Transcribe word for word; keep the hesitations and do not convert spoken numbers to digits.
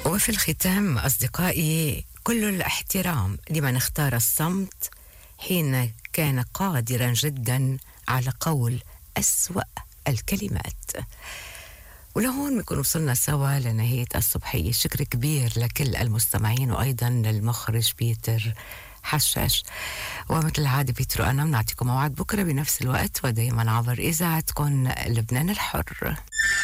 وفي الختام أصدقائي، كل الاحترام لمن اختار الصمت حين كان قادرا جدا على قول أسوأ الكلمات. ولهون بنكون وصلنا سوا لنهاية الصبحية. شكر كبير لكل المستمعين وأيضا للمخرج بيتر حشاش. ومثل العادة بيتر وأنا بنعطيكم موعد بكرة بنفس الوقت ودايما عبر إذاعتكم لبنان الحر.